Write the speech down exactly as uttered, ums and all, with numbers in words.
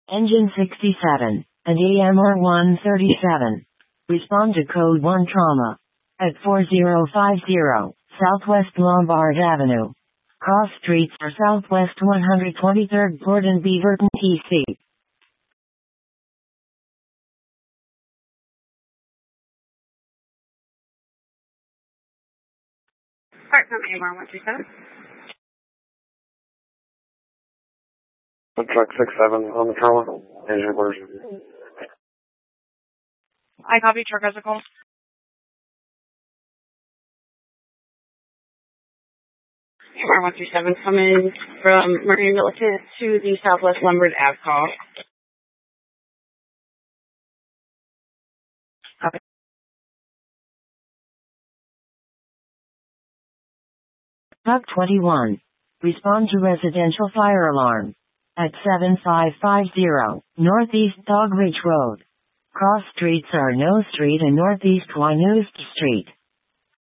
Engine sixty-seven, and E M R one thirty-seven. Respond to code one trauma. At four zero five zero, Southwest Lombard Avenue. Cross streets are Southwest one hundred twenty-third Gordon Beaverton, P C. Part from A M R one three seven. Truck six seven on the trauma. Engine orders. I copy truck as a call. A M R one three seven coming from Marine Militant to the Southwest Lombard Ave call. Copy. Truck twenty-one. Respond to residential fire alarm. At seven five five zero, Northeast Dog Ridge Road. Cross streets are No Street and Northeast Wynoost Street.